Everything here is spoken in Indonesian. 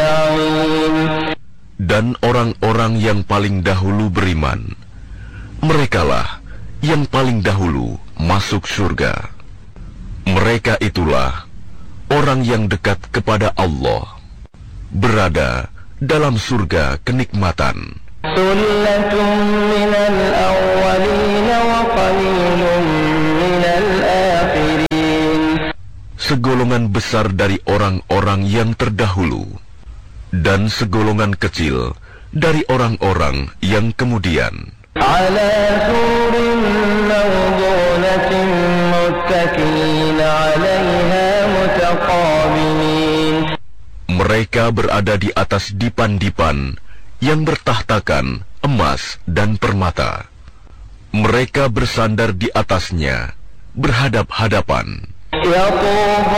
النعيم. Dan orang-orang yang paling dahulu beriman, merekalah yang paling dahulu masuk surga. Mereka itulah orang yang dekat kepada Allah, berada dalam surga kenikmatan. Sullatun minal awwalin wa qalilun minal akhirin. Segolongan besar dari orang-orang yang terdahulu, dan segolongan kecil dari orang-orang yang kemudian. Ala surin mawdunatin muttaki'in 'alaiha mutaqabilin. Mereka berada di atas dipan-dipan yang bertahtakan emas dan permata. Mereka bersandar di atasnya, berhadap-hadapan. Yatufu